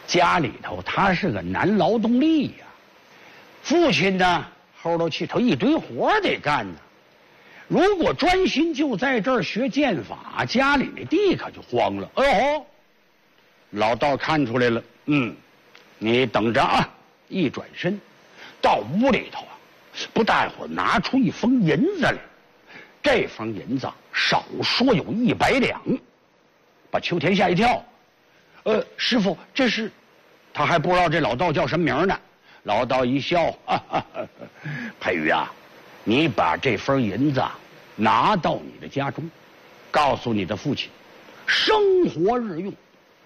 家里头他是个男劳动力呀，父亲呢后头去头一堆活得干呢。如果专心就在这儿学剑法，家里那地可就荒了。哎呦，老道看出来了，你等着啊！一转身，到屋里头啊，不大会儿拿出一封银子来。这封银子少说有100两，把秋田吓一跳。师傅，这是？他还不知道这老道叫什么名呢。老道一笑，佩瑜啊，你把这份银子拿到你的家中，告诉你的父亲，生活日用。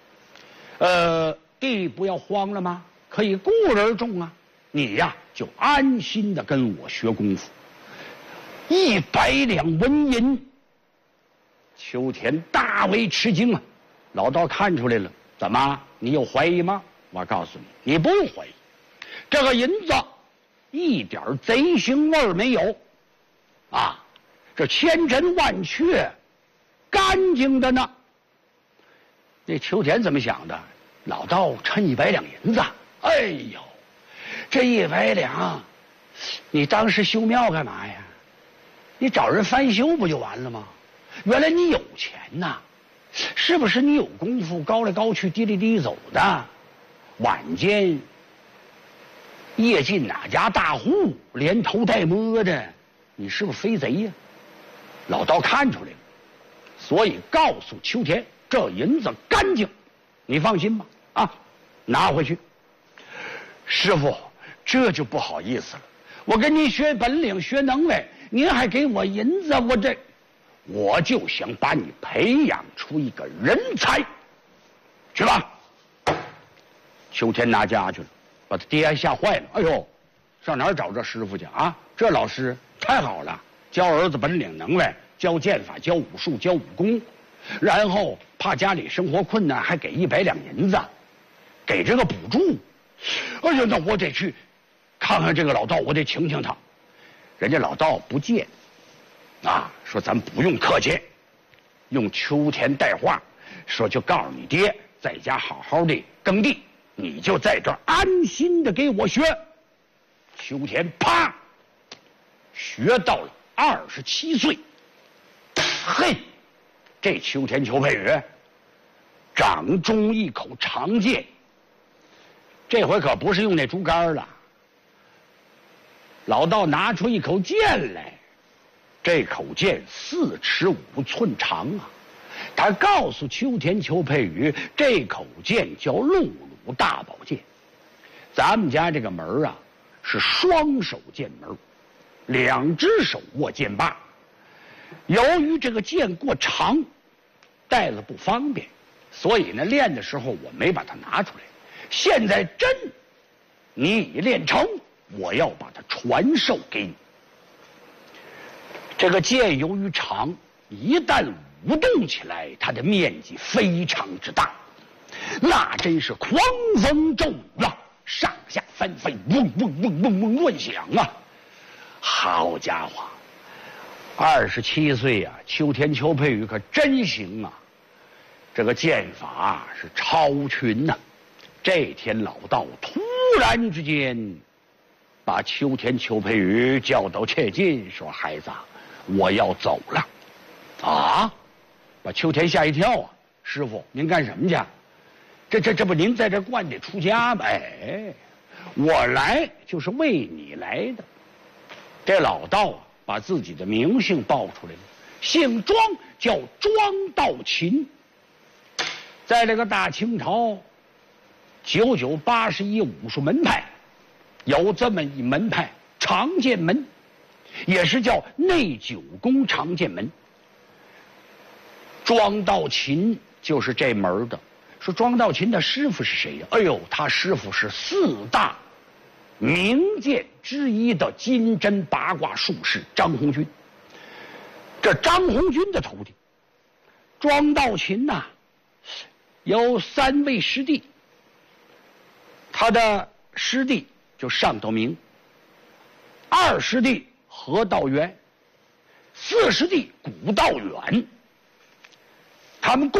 地不要荒了吗？可以雇人种啊。你呀，就安心的跟我学功夫。100两纹银，秋田大为吃惊啊！老道看出来了，怎么？你有怀疑吗？我告诉你，你不用怀疑，这个银子一点贼腥味儿没有，啊，这千真万确，干净的呢。那秋田怎么想的？老道趁100两银子，哎呦，这100两，你当时修庙干嘛呀？你找人翻修不就完了吗？原来你有钱呐，是不是？你有功夫，高来高去，低来低走的。晚间夜进哪家大户，连头带摸的，你是不是飞贼呀？老道看出来了，所以告诉秋田，这银子干净，你放心吧，啊，拿回去。师傅，这就不好意思了，我跟您学本领学能耐，您还给我银子，我就想把你培养出一个人才，去吧。秋田拿家去了，把他爹吓坏了。哎呦，上哪儿找这师傅去啊？这老师太好了，教儿子本领能耐，教剑法，教武术，教武功，然后怕家里生活困难，还给100两银子，给这个补助。哎呀，那我得去看看这个老道，我得请请他。人家老道不见，啊，说咱不用客气，用秋田带话，说就告诉你爹，在家好好的耕地，你就在这儿安心的给我学。秋田啪，学到了27岁。嘿，这秋田裘佩宇掌中一口长剑，这回可不是用那竹竿了。老道拿出一口剑来，这口剑4尺5寸长啊！他告诉秋田裘佩宇，这口剑叫陆鲁大宝剑。咱们家这个门啊，是双手剑门，2只手握剑把。由于这个剑过长，带了不方便，所以呢，练的时候我没把它拿出来。现在真你已练成，我要把它传授给你。这个剑由于长，一旦舞动起来，它的面积非常之大，那真是狂风骤雨啊，上下翻飞，嗡嗡嗡嗡嗡乱响啊！好家伙，27岁啊，秋田裘佩宇可真行啊！这个剑法是超群呐。这天老道突然之间把秋田裘佩宇叫到切近，说：“孩子，我要走了。”啊！把秋田吓一跳啊！师傅，您干什么去？这不您在这惯得出家吗？哎，我来就是为你来的。这老道啊，把自己的名姓报出来了，姓庄，叫庄道勤。在这个大清朝，9981武术门派，有这么一门派长剑门，也是叫内九宫长剑门。庄道勤就是这门的。说庄道勤的师傅是谁呀？哎呦，他师傅是4大名剑之一的金针八卦术士张红军。这张红军的徒弟庄道勤呐，有3位师弟。他的师弟就上道明，2师弟何道元，4师弟古道远。他们